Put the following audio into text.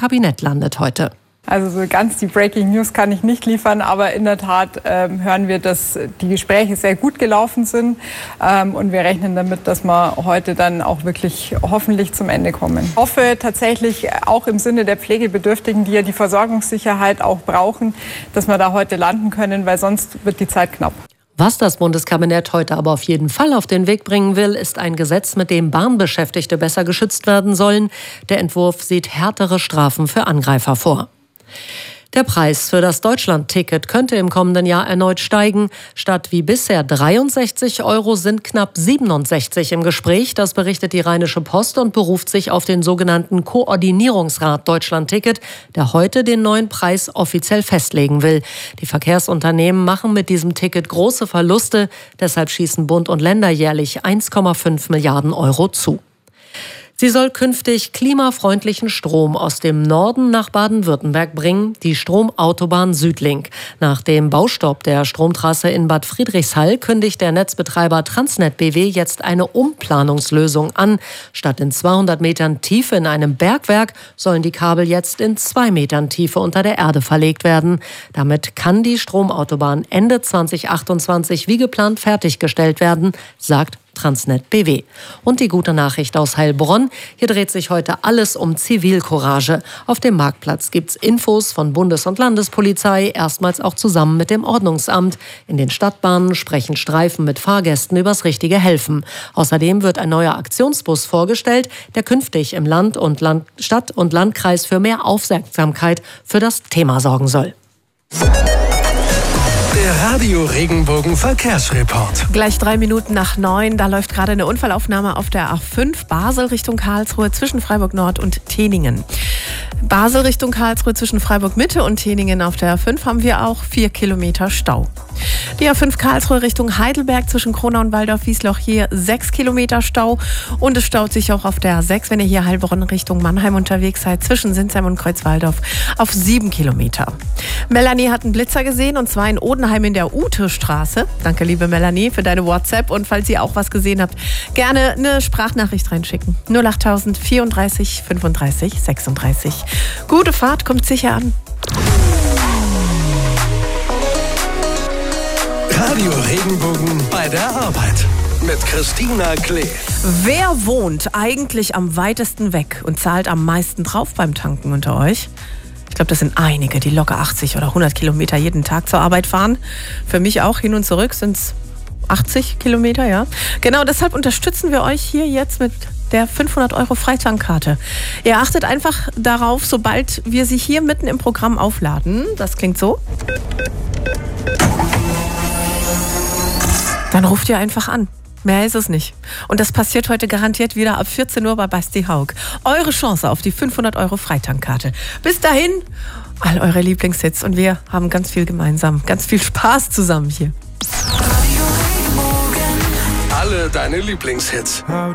Kabinett landet heute. Also so ganz die Breaking News kann ich nicht liefern, aber in der Tat hören wir, dass die Gespräche sehr gut gelaufen sind und wir rechnen damit, dass wir heute dann auch wirklich hoffentlich zum Ende kommen. Ich hoffe tatsächlich auch im Sinne der Pflegebedürftigen, die ja die Versorgungssicherheit auch brauchen, dass wir da heute landen können, weil sonst wird die Zeit knapp. Was das Bundeskabinett heute aber auf jeden Fall auf den Weg bringen will, ist ein Gesetz, mit dem Bahnbeschäftigte besser geschützt werden sollen. Der Entwurf sieht härtere Strafen für Angreifer vor. Der Preis für das Deutschland-Ticket könnte im kommenden Jahr erneut steigen. Statt wie bisher 63 € sind knapp 67 im Gespräch. Das berichtet die Rheinische Post und beruft sich auf den sogenannten Koordinierungsrat Deutschland-Ticket, der heute den neuen Preis offiziell festlegen will. Die Verkehrsunternehmen machen mit diesem Ticket große Verluste. Deshalb schießen Bund und Länder jährlich 1,5 Milliarden € zu. Sie soll künftig klimafreundlichen Strom aus dem Norden nach Baden-Württemberg bringen, die Stromautobahn Südlink. Nach dem Baustopp der Stromtrasse in Bad Friedrichshall kündigt der Netzbetreiber Transnet BW jetzt eine Umplanungslösung an. Statt in 200 Metern Tiefe in einem Bergwerk sollen die Kabel jetzt in 2 Metern Tiefe unter der Erde verlegt werden. Damit kann die Stromautobahn Ende 2028 wie geplant fertiggestellt werden, sagt Transnet BW. Und die gute Nachricht aus Heilbronn: Hier dreht sich heute alles um Zivilcourage. Auf dem Marktplatz gibt's Infos von Bundes- und Landespolizei, erstmals auch zusammen mit dem Ordnungsamt. In den Stadtbahnen sprechen Streifen mit Fahrgästen übers richtige Helfen. Außerdem wird ein neuer Aktionsbus vorgestellt, der künftig im Stadt- und Landkreis für mehr Aufmerksamkeit für das Thema sorgen soll. Der Radio Regenbogen Verkehrsreport. Gleich 3 Minuten nach 9, da läuft gerade eine Unfallaufnahme auf der A5 Basel Richtung Karlsruhe zwischen Freiburg Nord und Teningen. Basel Richtung Karlsruhe zwischen Freiburg Mitte und Teningen auf der A5 haben wir auch 4 Kilometer Stau. Die A5 Karlsruhe Richtung Heidelberg zwischen Kronau und Waldorf-Wiesloch, hier 6 Kilometer Stau. Und es staut sich auch auf der A6, wenn ihr hier Heilbronn Richtung Mannheim unterwegs seid, zwischen Sinsheim und Kreuzwaldorf auf 7 Kilometer. Melanie hat einen Blitzer gesehen, und zwar in Odenheim in der Ute-Straße. Danke, liebe Melanie, für deine WhatsApp. Und falls ihr auch was gesehen habt, gerne eine Sprachnachricht reinschicken. 08000 34 35 36. Gute Fahrt, kommt sicher an. Radio Regenbogen bei der Arbeit mit Christina Klee. Wer wohnt eigentlich am weitesten weg und zahlt am meisten drauf beim Tanken unter euch? Ich glaube, das sind einige, die locker 80 oder 100 Kilometer jeden Tag zur Arbeit fahren. Für mich auch hin und zurück sind es 80 Kilometer, ja. Genau, deshalb unterstützen wir euch hier jetzt mit der 500 € Freitankkarte. Ihr achtet einfach darauf, sobald wir sie hier mitten im Programm aufladen. Das klingt so. Dann ruft ihr einfach an. Mehr ist es nicht. Und das passiert heute garantiert wieder ab 14 Uhr bei Basti Haug. Eure Chance auf die 500 € Freitankkarte. Bis dahin, all eure Lieblingshits. Und wir haben ganz viel gemeinsam. Ganz viel Spaß zusammen hier. Alle deine Lieblingshits.